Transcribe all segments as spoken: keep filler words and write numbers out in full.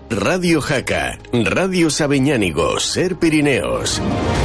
Radio Jaca, Radio Sabeñánigo, Ser Pirineos.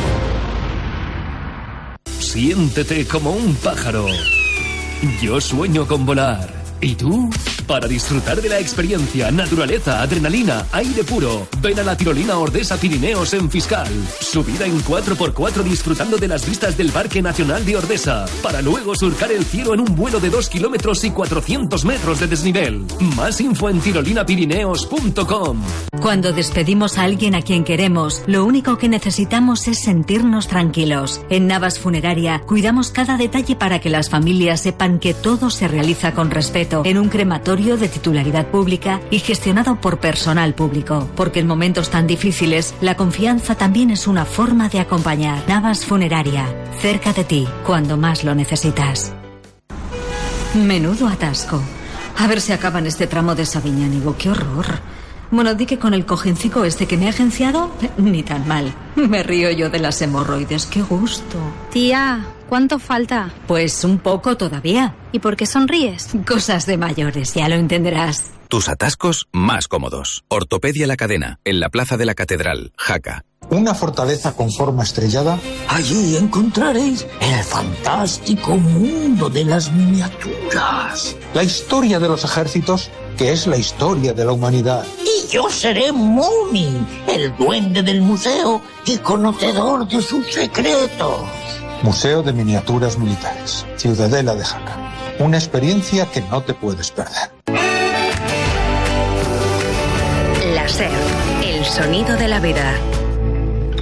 Siéntete como un pájaro. Yo sueño con volar. ¿Y tú? Para disfrutar de la experiencia, naturaleza, adrenalina, aire puro, ven a la tirolina Ordesa Pirineos en Fiscal. Subida en cuatro por cuatro disfrutando de las vistas del Parque Nacional de Ordesa, para luego surcar el cielo en un vuelo de dos kilómetros y cuatrocientos metros de desnivel. Más info en tirolina pirineos punto com. Cuando despedimos a alguien a quien queremos, lo único que necesitamos es sentirnos tranquilos. En Navas Funeraria cuidamos cada detalle para que las familias sepan que todo se realiza con respeto en un crematorio de titularidad pública y gestionado por personal público, porque en momentos tan difíciles la confianza también es una forma de acompañar. Navas Funeraria, cerca de ti cuando más lo necesitas. Menudo atasco. A ver si acaban este tramo de Sabiñánigo. ¡Qué horror! Bueno, di que con el cojincico este que me ha agenciado, ni tan mal. Me río yo de las hemorroides. ¡Qué gusto! Tía, ¿cuánto falta? Pues un poco todavía. ¿Y por qué sonríes? Cosas de mayores, ya lo entenderás. Tus atascos más cómodos. Ortopedia La Cadena, en la Plaza de la Catedral, Jaca. Una fortaleza con forma estrellada. Allí encontraréis el fantástico mundo de las miniaturas. La historia de los ejércitos, que es la historia de la humanidad. Y yo seré Mumi, el duende del museo y conocedor de sus secretos. Museo de Miniaturas Militares, Ciudadela de Jaca. Una experiencia que no te puedes perder. La SER, el sonido de la vida.